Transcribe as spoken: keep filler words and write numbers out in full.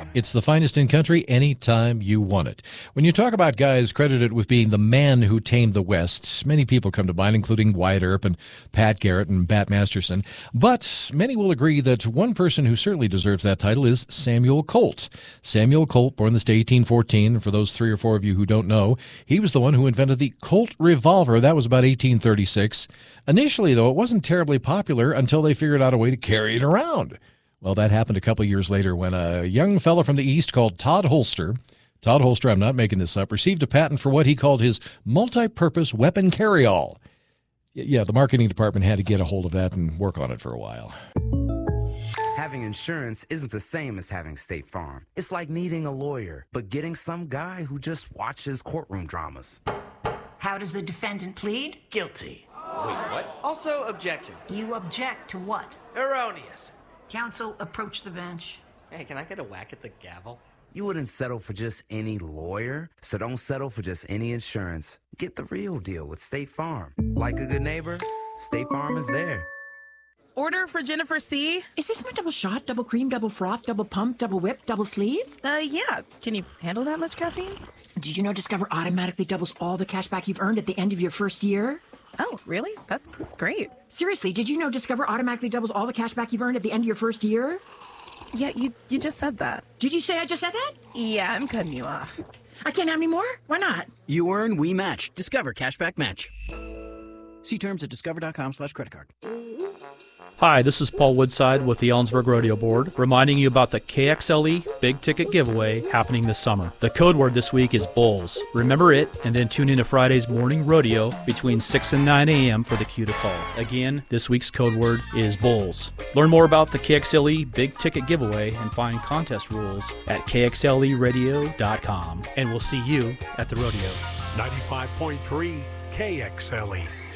It's the finest in country anytime you want it. When you talk about guys credited with being the man who tamed the West, many people come to mind, including Wyatt Earp and Pat Garrett and Bat Masterson. But many will agree that one person who certainly deserves that title is Samuel Colt. Samuel Colt, born this day eighteen fourteen, and for those three or four of you who don't know, he was the one who invented the Colt revolver. That was about eighteen thirty-six. Initially, though, it wasn't terribly popular until they figured out a way to carry it around. Well, that happened a couple years later when a young fellow from the East called Todd Holster, Todd Holster, I'm not making this up, received a patent for what he called his multi-purpose weapon carry-all. Yeah, the marketing department had to get a hold of that and work on it for a while. Having insurance isn't the same as having State Farm. It's like needing a lawyer, but getting some guy who just watches courtroom dramas. How does the defendant plead? Guilty. Wait, what? Also, objection. You object to what? Erroneous. Counsel, approach the bench. Hey, can I get a whack at the gavel? You wouldn't settle for just any lawyer, so don't settle for just any insurance. Get the real deal with State Farm. Like a good neighbor, State Farm is there. Order for Jennifer C. Is this my double shot, double cream, double froth, double pump, double whip, double sleeve? Uh, yeah. Can you handle that much caffeine? Did you know Discover automatically doubles all the cash back you've earned at the end of your first year? Oh, really? That's great. Seriously, did you know Discover automatically doubles all the cash back you've earned at the end of your first year? Yeah, you you just said that. Did you say I just said that? Yeah, I'm cutting you off. I can't have any more? Why not? You earn, we match. Discover Cashback Match. See terms at discover.com slash credit card. Hi, this is Paul Woodside with the Ellensburg Rodeo Board, reminding you about the K X L E Big Ticket Giveaway happening this summer. The code word this week is Bulls. Remember it, and then tune in to Friday's morning rodeo between six and nine a.m. for the cue to call. Again, this week's code word is Bulls. Learn more about the K X L E Big Ticket Giveaway and find contest rules at k x l e radio dot com. And we'll see you at the rodeo. ninety-five point three K X L E.